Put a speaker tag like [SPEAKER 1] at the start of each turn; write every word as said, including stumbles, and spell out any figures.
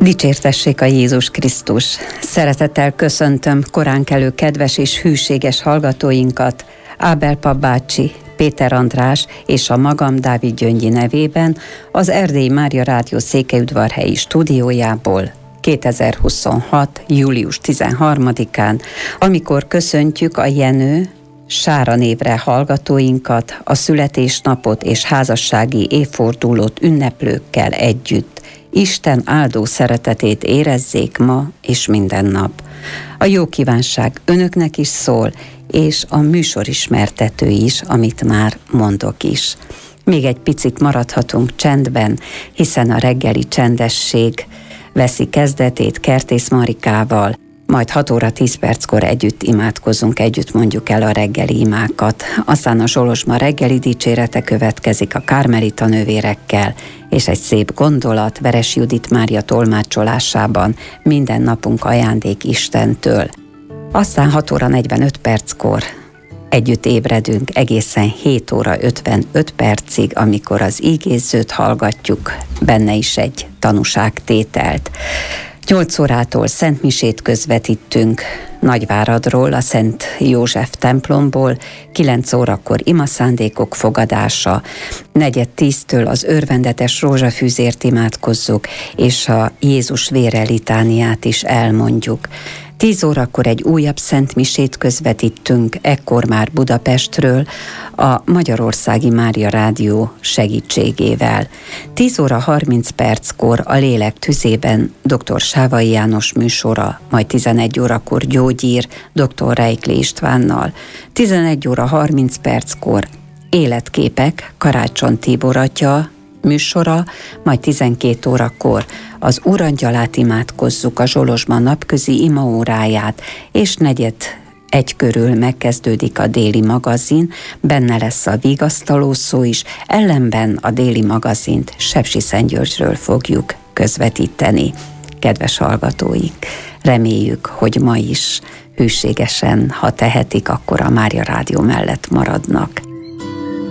[SPEAKER 1] Dicsértessék a Jézus Krisztus! Szeretettel köszöntöm koránkelő kedves és hűséges hallgatóinkat, Ábel Pap bácsi, Péter András és a magam Dávid Gyöngyi nevében az Erdélyi Mária Rádió székelyudvarhelyi stúdiójából kétezer-huszonhat. július tizenharmadikán, amikor köszöntjük a Jenő, Sára névre hallgatóinkat, a születésnapot és házassági évfordulót ünneplőkkel együtt. Isten áldó szeretetét érezzék ma és minden nap. A jó kívánság önöknek is szól, és a műsorismertető is, amit már mondok is. Még egy picit maradhatunk csendben, hiszen a reggeli csendesség veszi kezdetét Kertész Marikával, majd hat óra tíz perckor együtt imádkozunk, együtt mondjuk el a reggeli imákat. Aztán a Zsolozsma reggeli dicsérete következik a Kármelita nővérekkel, és egy szép gondolat Veres Judit Mária tolmácsolásában, minden napunk ajándék Istentől. Aztán hat óra negyvenöt perckor együtt ébredünk egészen hét óra ötvenöt percig, amikor az ígézőt hallgatjuk, benne is egy tanúságtételt. nyolc órától szentmisét közvetítünk Nagyváradról, a Szent József templomból, kilenc órakor imaszándékok fogadása, negyed tíztől az örvendetes rózsafűzért imádkozzuk, és a Jézus vére litániát is elmondjuk. tíz órakor egy újabb szentmisét közvetítünk, ekkor már Budapestről, a Magyarországi Mária Rádió segítségével. tíz óra harminc perckor a Lélek tüzében dr. Sávai János műsora, majd tizenegy órakor Gyógyír dr. Reikli Istvánnal. tizenegy óra harminc perckor Életképek Karácsony Tibor atya műsora, majd tizenkét órakor az Úrangyalát imádkozzuk, a Zsolozsma napközi imaóráját, és negyed egy körül megkezdődik a déli magazin, benne lesz a vigasztaló szó is, ellenben a déli magazint Sepsiszentgyörgyről fogjuk közvetíteni. Kedves hallgatóink, reméljük, hogy ma is hűségesen, ha tehetik, akkor a Mária Rádió mellett maradnak.